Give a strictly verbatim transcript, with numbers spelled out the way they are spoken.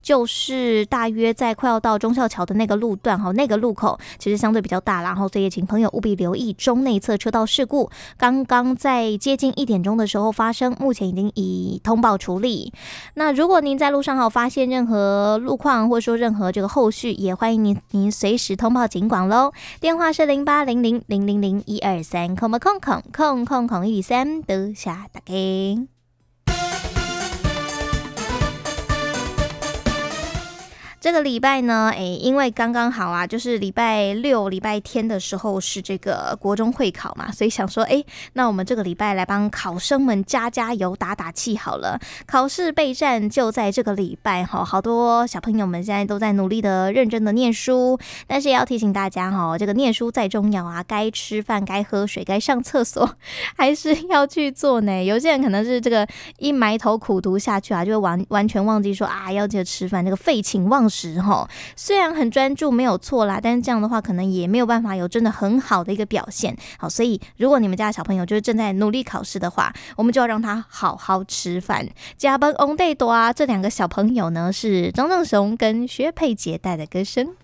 就是大约在快要到忠孝桥的那个路段哈，那个路口其实相对比较大啦，然后所以请朋友务必留意中内侧车道事故，刚刚在接近一点钟的时候发生，目前已经已通报处理。那如果您在路上好发现任何路况或者说任何这个后续，也欢迎您您随时通报警广喽。电话是零八零零零零零一二三空空空空空空一三，多谢大家。这个礼拜呢，诶，因为刚刚好啊，就是礼拜六、礼拜天的时候是这个国中会考嘛，所以想说，诶，那我们这个礼拜来帮考生们加加油、打打气好了。考试备战就在这个礼拜哈，好多小朋友们现在都在努力的、认真的念书，但是也要提醒大家哈，这个念书再重要啊，该吃饭、该喝水、该上厕所，还是要去做呢。有些人可能是这个一埋头苦读下去啊，就会完完全忘记说啊，要记得吃饭，这个废寝忘食。时候虽然很专注没有错啦，但是这样的话可能也没有办法有真的很好的一个表现。好，所以如果你们家的小朋友就是正在努力考试的话，我们就要让他好好吃饭。加班 on day 多啊，这两个小朋友呢是张正雄跟薛佩杰带的歌声。